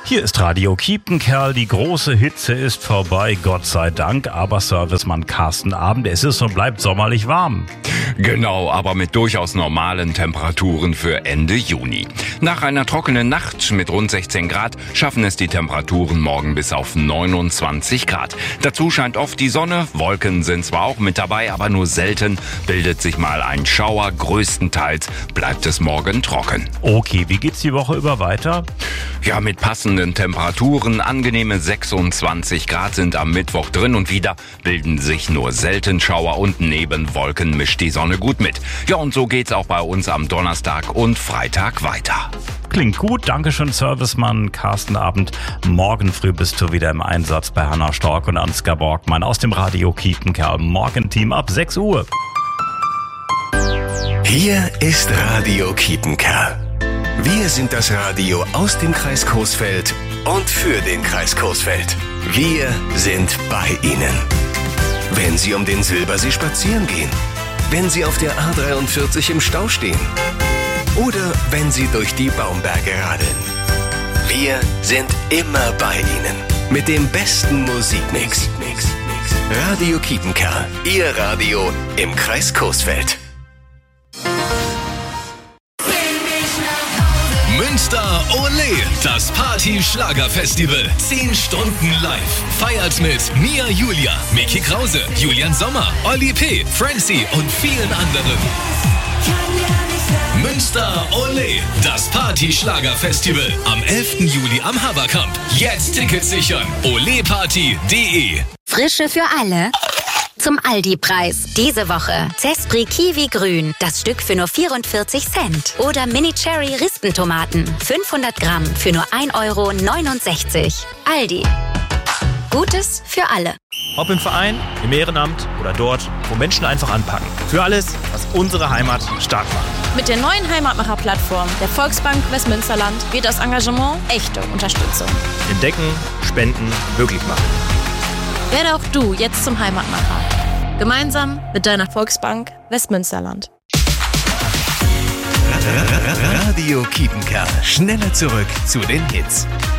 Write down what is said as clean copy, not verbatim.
Hier ist Radio Kiepenkerl, die große Hitze ist vorbei, Gott sei Dank, aber Servicemann Carsten Abend, es ist und bleibt sommerlich warm. Genau, aber mit durchaus normalen Temperaturen für Ende Juni. Nach einer trockenen Nacht mit rund 16 Grad schaffen es die Temperaturen morgen bis auf 29 Grad. Dazu scheint oft die Sonne, Wolken sind zwar auch mit dabei, aber nur selten bildet sich mal ein Schauer, größtenteils bleibt es morgen trocken. Okay, wie geht's die Woche über weiter? Ja, mit passenden Temperaturen, angenehme 26 Grad sind am Mittwoch drin und wieder bilden sich nur selten Schauer und Nebenwolken mischt die Sonne gut mit. Ja, und so geht's auch bei uns am Donnerstag und Freitag weiter. Klingt gut, Dankeschön Servicemann Carsten Abend. Morgen früh bist du wieder im Einsatz bei Hanna Stork und Ansgar Borgmann aus dem Radio Kiepenkerl Morgenteam ab 6 Uhr. Hier ist Radio Kiepenkerl. Wir sind das Radio aus dem Kreis Coesfeld und für den Kreis Coesfeld. Wir sind bei Ihnen. Wenn Sie um den Silbersee spazieren gehen, wenn Sie auf der A43 im Stau stehen oder wenn Sie durch die Baumberge radeln. Wir sind immer bei Ihnen mit dem besten Musikmix. Radio Kiepenkerl, Ihr Radio im Kreis Coesfeld. Münster Ole, das Party-Schlager-Festival. 10 Stunden live. Feiert mit Mia Julia, Micky Krause, Julian Sommer, Olli P., Francie und vielen anderen. Münster Ole, das Party-Schlager-Festival. Am 11. Juli am Haberkamp. Jetzt Tickets sichern. oleparty.de. Frische für alle. Zum Aldi-Preis. Diese Woche Zespri Kiwi Grün, das Stück für nur 44 Cent. Oder Mini Cherry Rispentomaten, 500 Gramm für nur 1,69 €. Aldi. Gutes für alle. Ob im Verein, im Ehrenamt oder dort, wo Menschen einfach anpacken. Für alles, was unsere Heimat stark macht. Mit der neuen Heimatmacher-Plattform der Volksbank Westmünsterland wird das Engagement echte Unterstützung. Entdecken, spenden, möglich machen. Werde auch du jetzt zum Heimatmacher. Gemeinsam mit deiner Volksbank Westmünsterland. Radio Kiepenkerl. Schneller zurück zu den Hits.